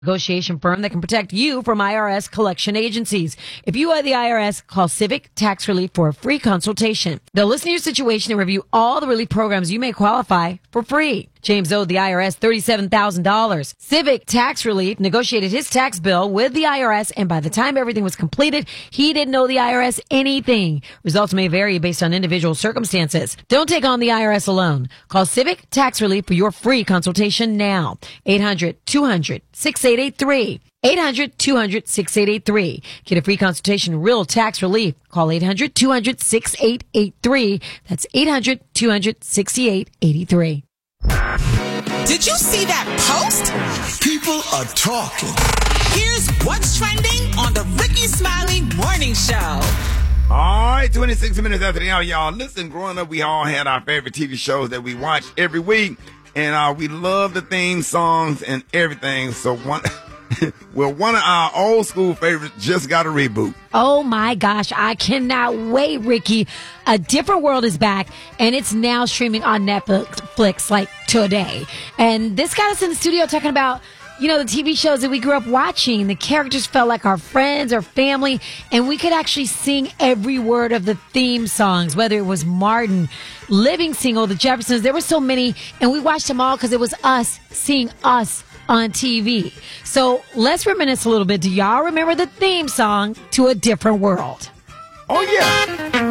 negotiation firm that can protect you from IRS collection agencies. If you owe the IRS, call Civic Tax Relief for a free consultation. They'll listen to your situation and review all the relief programs you may qualify for free. James owed the IRS $37,000. Civic Tax Relief negotiated his tax bill with the IRS, and by the time everything was completed, he didn't owe the IRS anything. Results may vary based on individual circumstances. Don't take on the IRS alone. Call Civic Tax Relief for your free consultation now. 800-200-6883. 800-200-6883. Get a free consultation, real tax relief. Call 800-200-6883. That's 800-200-6883. Did you see that post? People are talking. Here's what's trending on the Ricky Smiley Morning Show. All right, 26 minutes after the hour, y'all. Listen, growing up, we all had our favorite TV shows that we watched every week. And we love the theme songs and everything. So one of our old school favorites just got a reboot. Oh my gosh, I cannot wait, Ricky. A Different World is back, and it's now streaming on Netflix like today. And this got us in the studio talking about, the TV shows that we grew up watching. The characters felt like our friends or family, and we could actually sing every word of the theme songs, whether it was Martin, Living Single, The Jeffersons. There were so many, and we watched them all because it was us seeing us on TV. So let's reminisce a little bit. Do y'all remember the theme song to A Different World? Oh, yeah.